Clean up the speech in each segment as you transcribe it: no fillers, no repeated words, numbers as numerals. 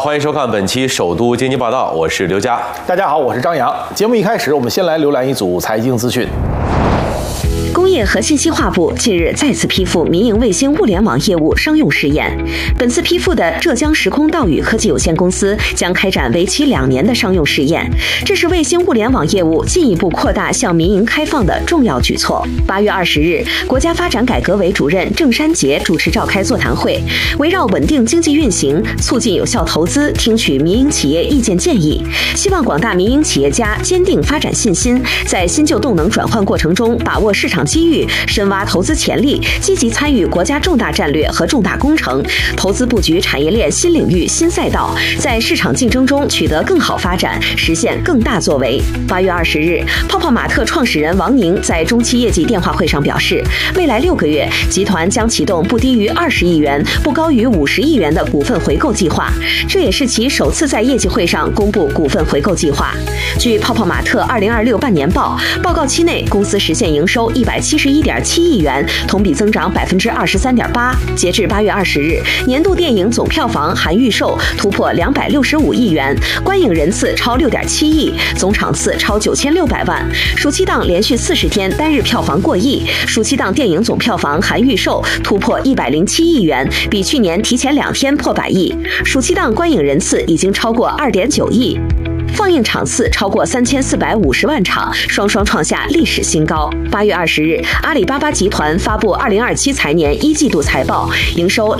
欢迎收看本期首都经济报道，我是刘佳。 大家好，我是张扬。节目一开始，我们先来浏览一组财经资讯。 工业和信息化部近日再次批复民营卫星物联网业务商用试验。本次批复的浙江时空道宇科技有限公司将开展为期2年的商用试验，这是卫星物联网业务进一步扩大向民营开放的重要举措。8月20日，国家发展改革委主任郑山杰主持召开座谈会，围绕稳定经济运行、促进有效投资，听取民营企业意见建议，希望广大民营企业家坚定发展信心，在新旧动能转换过程中把握市场机遇，深挖投资潜力，积极参与国家重大战略和重大工程，投资布局产业链新领域、新赛道，在市场竞争中取得更好发展，实现更大作为。8月20日，泡泡玛特创始人王宁在中期业绩电话会上表示，未来6个月，集团将启动不低于20亿元、不高于50亿元的股份回购计划，这也是其首次在业绩会上公布股份回购计划。据泡泡玛特2026半年报，报告期内公司实现营收171.7亿元，同比增长23.8%。截至8月20日，年度电影总票房含预售突破265亿元，观影人次超6.7亿，总场次超9600万。暑期档连续40天单日票房过亿，暑期档电影总票房含预售突破107亿元，比去年提前2天破100亿。暑期档观影人次已经超过2.9亿。放映场次超过3450万场，双创下历史新高。8月20日，阿里巴巴集团发布2027财年1季度财报，营收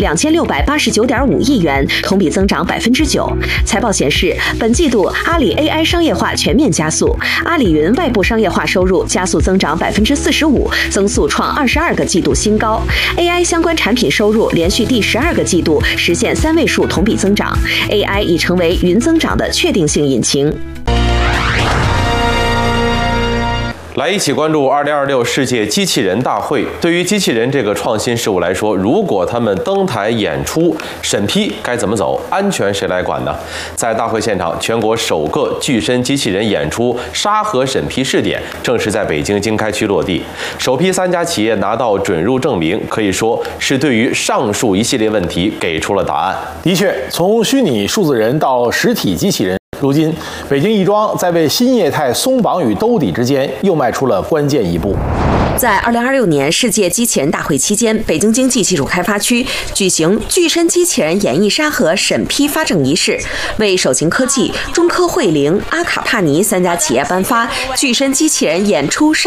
2689.5亿元，同比增长9%。财报显示，本季度阿里 AI 商业化全面加速，阿里云外部商业化收入加速增长45%，增速创22个季度新高。AI 相关产品收入连续第12个季度实现3位数同比增长。AI 已成为云增长的确定性引擎。 来一起关注2026世界机器人大会。对于机器人这个创新事物来说，如果他们登台演出，审批该怎么走？安全谁来管呢？在大会现场，全国首个具身机器人演出沙盒审批试点正是在北京经开区落地。首批3家企业拿到准入证明，可以说是对于上述一系列问题给出了答案。 的确，从虚拟数字人到实体机器人，如今，北京亦庄在为新业态松绑与兜底之间又迈出了关键一步。 在2026年世界机器人大会期间，北京经济技术开发区举行具身机器人演绎沙盒审批发证仪式，为首擎科技、中科慧灵、阿卡帕尼3家企业颁发具身机器人演出沙